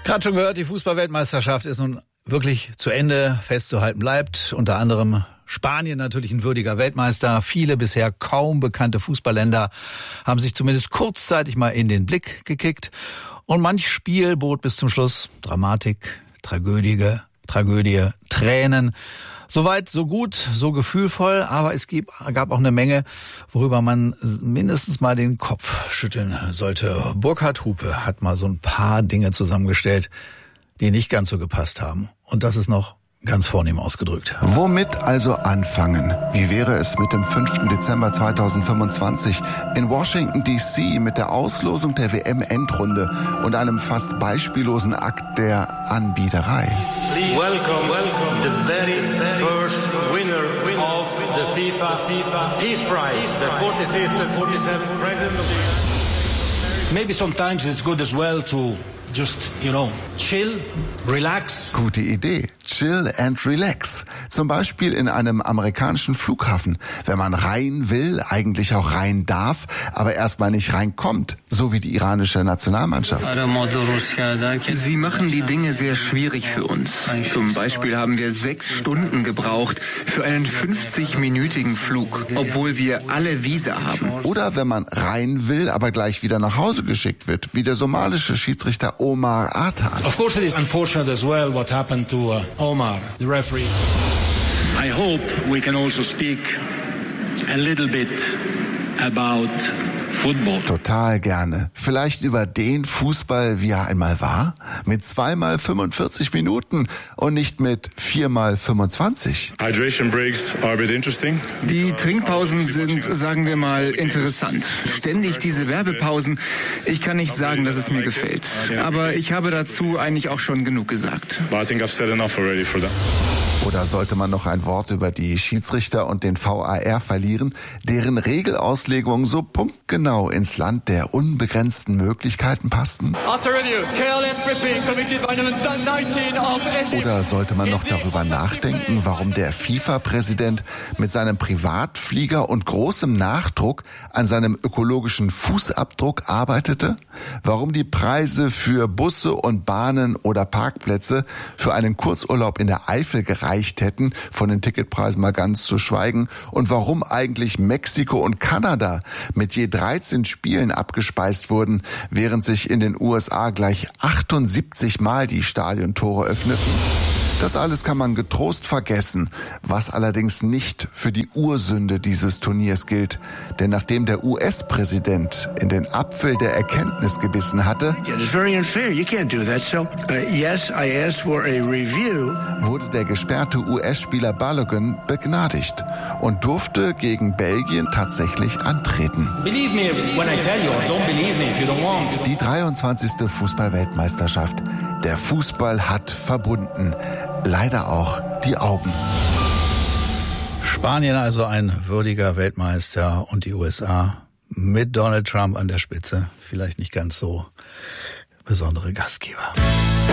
Gerade schon gehört, die Fußball-Weltmeisterschaft ist nun wirklich zu Ende. Festzuhalten bleibt unter anderem Spanien natürlich ein würdiger Weltmeister. Viele bisher kaum bekannte Fußballländer haben sich zumindest kurzzeitig mal in den Blick gekickt. Und manch Spiel bot bis zum Schluss Dramatik, Tragödie, Tränen. Soweit, so gut, so gefühlvoll, aber es gab auch eine Menge, worüber man mindestens mal den Kopf schütteln sollte. Burkhard Hupe hat mal so ein paar Dinge zusammengestellt, die nicht ganz so gepasst haben. Und das ist noch ganz vornehm ausgedrückt. Womit also anfangen? Wie wäre es mit dem 5. Dezember 2025 in Washington D.C. mit der Auslosung der WM-Endrunde und einem fast beispiellosen Akt der Anbiederei? Welcome the very first winner of the FIFA Peace Prize, the 45th and 47th President of the... Maybe sometimes it's good as well to just, chill, relax. Gute Idee. Chill and relax. Zum Beispiel in einem amerikanischen Flughafen. Wenn man rein will, eigentlich auch rein darf, aber erstmal nicht reinkommt. So wie die iranische Nationalmannschaft. Sie machen die Dinge sehr schwierig für uns. Zum Beispiel haben wir 6 Stunden gebraucht für einen 50-minütigen Flug, obwohl wir alle Visa haben. Oder wenn man rein will, aber gleich wieder nach Hause geschickt wird, wie der somalische Schiedsrichter Omar Atan. Of course it is unfortunate as well what happened to Omar, the referee. I hope we can also speak a little bit about football. Total gerne. Vielleicht über den Fußball, wie er einmal war? Mit 2x 45 Minuten und nicht mit 4x 25. Hydration breaks are a bit interesting. Die Trinkpausen sind, sagen wir mal, interessant. Ständig diese Werbepausen. Ich kann nicht sagen, dass es mir gefällt. Aber ich habe dazu eigentlich auch schon genug gesagt. But I think I've said enough already for that. Oder sollte man noch ein Wort über die Schiedsrichter und den VAR verlieren, deren Regelauslegungen so punktgenau ins Land der unbegrenzten Möglichkeiten passten? Oder sollte man noch darüber nachdenken, warum der FIFA-Präsident mit seinem Privatflieger und großem Nachdruck an seinem ökologischen Fußabdruck arbeitete? Warum die Preise für Busse und Bahnen oder Parkplätze für einen Kurzurlaub in der Eifel gereicht hätten, von den Ticketpreisen mal ganz zu schweigen, und warum eigentlich Mexiko und Kanada mit je 13 Spielen abgespeist wurden, während sich in den USA gleich 78 Mal die Stadiontore öffneten. Das alles kann man getrost vergessen, was allerdings nicht für die Ursünde dieses Turniers gilt. Denn nachdem der US-Präsident in den Apfel der Erkenntnis gebissen hatte, wurde der gesperrte US-Spieler Balogun begnadigt und durfte gegen Belgien tatsächlich antreten. Die 23. Fußball-Weltmeisterschaft. Der Fußball hat verbunden. Leider auch die Augen. Spanien also ein würdiger Weltmeister und die USA mit Donald Trump an der Spitze vielleicht nicht ganz so besondere Gastgeber.